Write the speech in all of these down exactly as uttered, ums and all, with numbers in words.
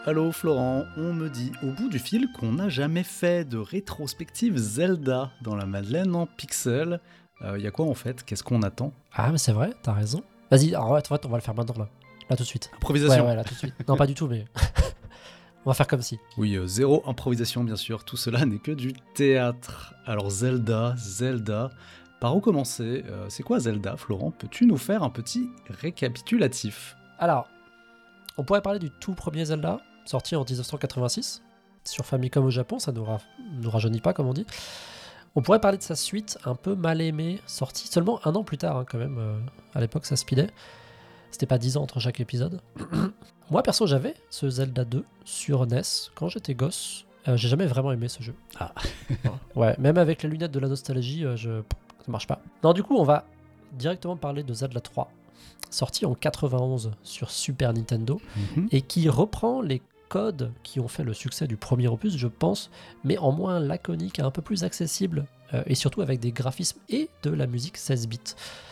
Allô Florent, on me dit au bout du fil qu'on n'a jamais fait de rétrospective Zelda dans la Madeleine en pixels. Il y a quoi en fait? Qu'est-ce qu'on attend? Ah, mais c'est vrai, t'as raison. Vas-y, en fait, on va le faire maintenant, là. Là, tout de suite. Ouais, Improvisation. ouais, là, tout de suite. Non, pas du tout, mais... on va faire comme si. Oui, euh, zéro improvisation bien sûr, tout cela n'est que du théâtre. Alors Zelda, Zelda, par où commencer? Euh, C'est quoi Zelda, Florent? Peux-tu nous faire un petit récapitulatif? Alors, on pourrait parler du tout premier Zelda, sorti en dix-neuf cent quatre-vingt-six, sur Famicom au Japon, ça nous, ra... nous rajeunit pas, comme on dit. On pourrait parler de sa suite, un peu mal aimée, sortie seulement un an plus tard, hein, quand même. Euh, à l'époque, ça speedait. C'était pas dix ans entre chaque épisode. Moi, perso, j'avais ce Zelda deux sur N E S quand j'étais gosse. Euh, j'ai jamais vraiment aimé ce jeu. Ah. Ouais, même avec les lunettes de la nostalgie, euh, je... ça marche pas. Non, du coup, on va directement parler de Zelda trois, sorti en quatre-vingt-onze sur Super Nintendo, Mhm. et qui reprend les codes qui ont fait le succès du premier opus, je pense, mais en moins laconique, un peu plus accessible, euh, et surtout avec des graphismes et de la musique seize bits.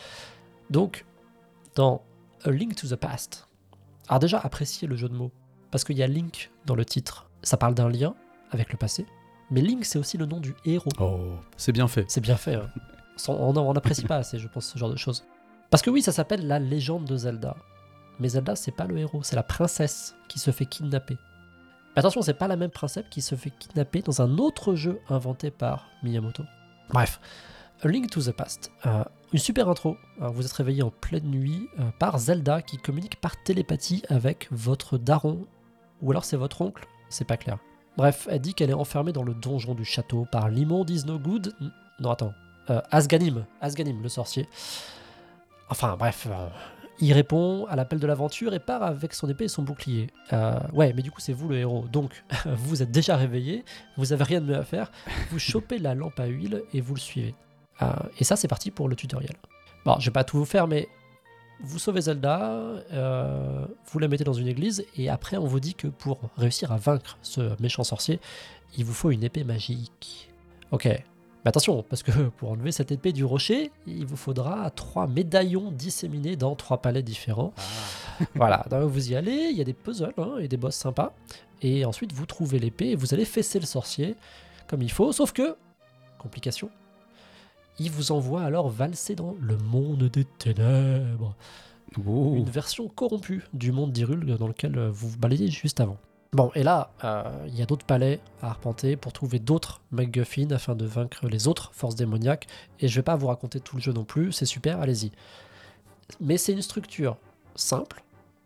Donc, dans A Link to the Past, alors déjà, appréciez le jeu de mots, parce qu'il y a Link dans le titre, ça parle d'un lien avec le passé, mais Link, c'est aussi le nom du héros. Oh, c'est bien fait. C'est bien fait, hein. On n'apprécie pas assez, je pense, ce genre de choses. Parce que oui, ça s'appelle la légende de Zelda. Mais Zelda, c'est pas le héros, c'est la princesse qui se fait kidnapper. Mais attention, c'est pas la même princesse qui se fait kidnapper dans un autre jeu inventé par Miyamoto. Bref, A Link to the Past. Euh, une super intro. Alors, vous êtes réveillé en pleine nuit euh, par Zelda qui communique par télépathie avec votre daron. Ou alors c'est votre oncle, c'est pas clair. Bref, elle dit qu'elle est enfermée dans le donjon du château par l'immonde Isnogood. Non, attends. Euh, Asganim. Asganim, le sorcier. Enfin, bref. Euh, il répond à l'appel de l'aventure et part avec son épée et son bouclier. Euh, ouais, mais du coup, c'est vous le héros. Donc, vous êtes déjà réveillé, vous avez rien de mieux à faire, vous chopez la lampe à huile et vous le suivez. Euh, et ça, c'est parti pour le tutoriel. Bon, je vais pas tout vous faire, mais vous sauvez Zelda, euh, vous la mettez dans une église, et après, on vous dit que pour réussir à vaincre ce méchant sorcier, il vous faut une épée magique. Ok. Mais attention, parce que pour enlever cette épée du rocher, il vous faudra trois médaillons disséminés dans trois palais différents. Ah. Voilà, donc vous y allez, il y a des puzzles hein, et des boss sympas. Et ensuite, vous trouvez l'épée et vous allez fesser le sorcier comme il faut. Sauf que, complication, il vous envoie alors valser dans le monde des ténèbres. Oh. Une version corrompue du monde d'Hyrule dans lequel vous vous baladez juste avant. Bon, et là, euh, il y a d'autres palais à arpenter pour trouver d'autres MacGuffin afin de vaincre les autres forces démoniaques. Et je vais pas vous raconter tout le jeu non plus, c'est super, allez-y. Mais c'est une structure simple,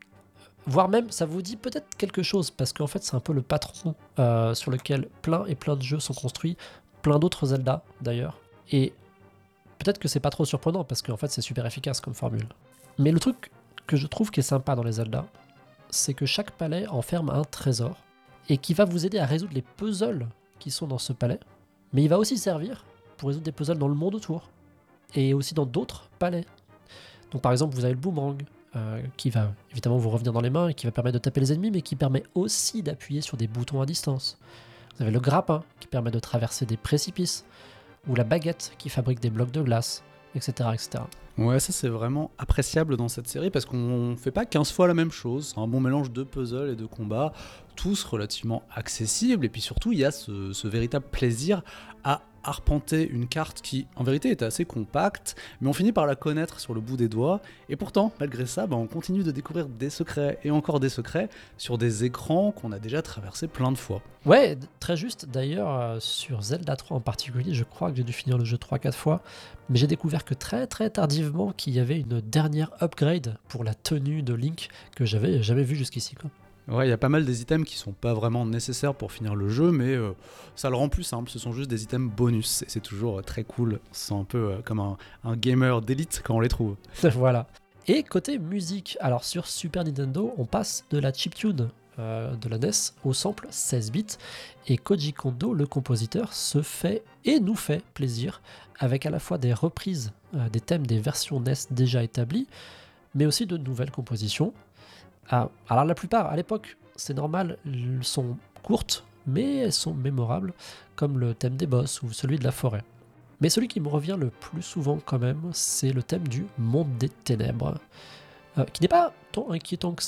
voire même ça vous dit peut-être quelque chose, parce qu'en fait c'est un peu le patron euh, sur lequel plein et plein de jeux sont construits, plein d'autres Zelda d'ailleurs. Et peut-être que c'est pas trop surprenant, parce qu'en fait c'est super efficace comme formule. Mais le truc que je trouve qui est sympa dans les Zelda, c'est que chaque palais enferme un trésor et qui va vous aider à résoudre les puzzles qui sont dans ce palais, mais il va aussi servir pour résoudre des puzzles dans le monde autour et aussi dans d'autres palais. Donc par exemple, vous avez le boomerang euh, qui va évidemment vous revenir dans les mains et qui va permettre de taper les ennemis, mais qui permet aussi d'appuyer sur des boutons à distance. Vous avez le grappin qui permet de traverser des précipices, ou la baguette qui fabrique des blocs de glace, et cetera, et cetera. Ouais, ça c'est vraiment appréciable dans cette série parce qu'on fait pas quinze fois la même chose. C'est un bon mélange de puzzles et de combats, tous relativement accessibles. Et puis surtout, il y a ce, ce véritable plaisir à arpenter une carte qui, en vérité, est assez compacte, mais on finit par la connaître sur le bout des doigts. Et pourtant, malgré ça, bah, on continue de découvrir des secrets et encore des secrets sur des écrans qu'on a déjà traversés plein de fois. Ouais, très juste. D'ailleurs, euh, sur Zelda trois en particulier, je crois que j'ai dû finir le jeu trois quatre fois, mais j'ai découvert que très très tardivement qu'il y avait une dernière upgrade pour la tenue de Link que j'avais jamais vue jusqu'ici, quoi. Ouais, il y a pas mal des items qui sont pas vraiment nécessaires pour finir le jeu, mais euh, ça le rend plus simple. Ce sont juste des items bonus et c'est toujours euh, très cool. On se sent un peu euh, comme un, un gamer d'élite quand on les trouve. Voilà. Et côté musique, alors sur Super Nintendo, on passe de la chiptune euh, de la N E S au sample seize bits, et Koji Kondo, le compositeur, se fait et nous fait plaisir avec à la fois des reprises euh, des thèmes des versions N E S déjà établies, mais aussi de nouvelles compositions. Ah, alors la plupart, à l'époque, c'est normal, elles sont courtes, mais elles sont mémorables, comme le thème des boss ou celui de la forêt. Mais celui qui me revient le plus souvent quand même, c'est le thème du monde des ténèbres, euh, qui n'est pas tant inquiétant que ça,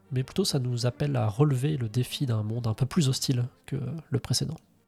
mais plutôt ça nous appelle à relever le défi d'un monde un peu plus hostile que le précédent.